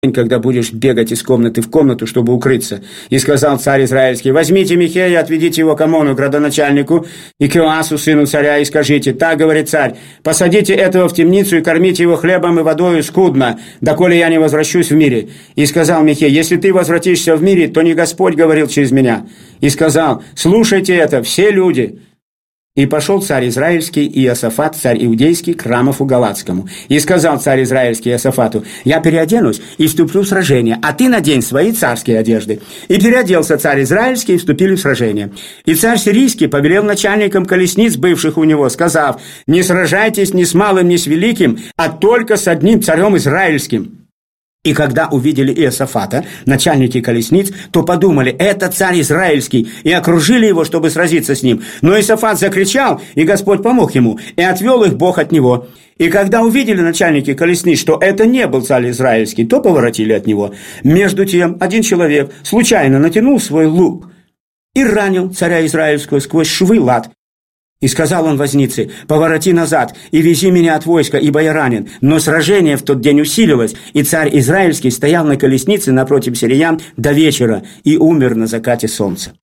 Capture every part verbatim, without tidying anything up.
когда будешь бегать из комнаты в комнату, чтобы укрыться. И сказал царь израильский: возьмите Михея, отведите его к Амону, градоначальнику, и к Иоасу, сыну царя, и скажите: так говорит царь, посадите этого в темницу и кормите его хлебом и водою скудно, доколе я не возвращусь в мире. И сказал Михей: если ты возвратишься в мире, то не Господь говорил через меня. И сказал: слушайте это, все люди. И пошел царь израильский и Иосафат, царь иудейский, к Рамофу Галатскому. И сказал царь израильский Иосафату: я переоденусь и вступлю в сражение, а ты надень свои царские одежды. И переоделся царь израильский, и вступили в сражение. И царь сирийский повелел начальникам колесниц, бывших у него, сказав: не сражайтесь ни с малым, ни с великим, а только с одним царем израильским. И когда увидели Иосафата, начальники колесниц, то подумали: это царь израильский, и окружили его, чтобы сразиться с ним. Но Иосафат закричал, и Господь помог ему, и отвел их Бог от него. И когда увидели начальники колесниц, что это не был царь израильский, то поворотили от него. Между тем один человек случайно натянул свой лук и ранил царя израильского сквозь швы лад. И сказал он вознице: повороти назад и вези меня от войска, ибо я ранен. Но сражение в тот день усилилось, и царь израильский стоял на колеснице напротив сириян до вечера и умер на закате солнца.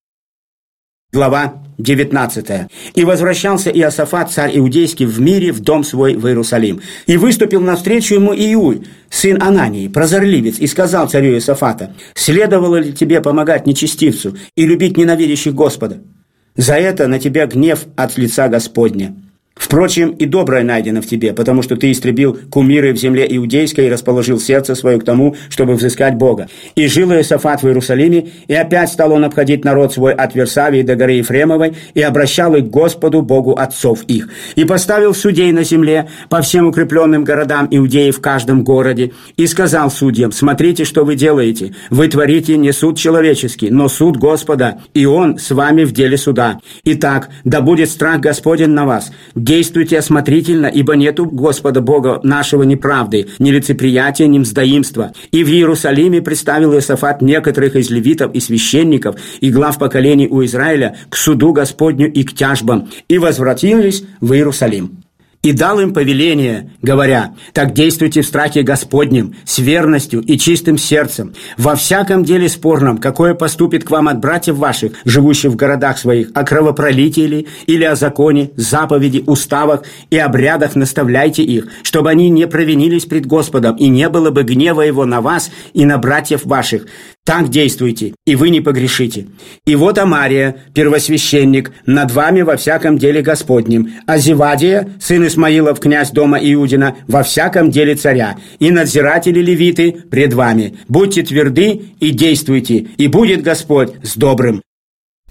Глава девятнадцатая. «И возвращался Иосафат, царь иудейский, в мире в дом свой в Иерусалим. И выступил навстречу ему Иуй, сын Анании, прозорливец, и сказал царю Иосафата: следовало ли тебе помогать нечестивцу и любить ненавидящих Господа? За это на тебя гнев от лица Господня. Впрочем, и доброе найдено в тебе, потому что ты истребил кумиры в земле иудейской и расположил сердце свое к тому, чтобы взыскать Бога. И жил Иосафат в Иерусалиме, и опять стал он обходить народ свой от Версавии до горы Ефремовой, и обращал их к Господу, Богу отцов их. И поставил судей на земле по всем укрепленным городам Иудеи в каждом городе, и сказал судьям: смотрите, что вы делаете. Вы творите не суд человеческий, но суд Господа, и Он с вами в деле суда. Итак, да будет страх Господень на вас. Действуйте осмотрительно, ибо нету Господа Бога нашего неправды, ни лицеприятия, ни мздоимства. И в Иерусалиме представил Иосафат некоторых из левитов и священников и глав поколений у Израиля к суду Господню и к тяжбам, и возвратились в Иерусалим. И дал им повеление, говоря: так действуйте в страхе Господнем, с верностью и чистым сердцем, во всяком деле спорном, какое поступит к вам от братьев ваших, живущих в городах своих, о кровопролитии ли, или о законе, заповеди, уставах и обрядах наставляйте их, чтобы они не провинились пред Господом, и не было бы гнева его на вас и на братьев ваших. Так действуйте, и вы не погрешите. И вот Амария, первосвященник, над вами во всяком деле Господнем, а Зевадия, сын Исмаилов, князь дома Иудина, во всяком деле царя, и надзиратели левиты пред вами. Будьте тверды и действуйте, и будет Господь с добрым.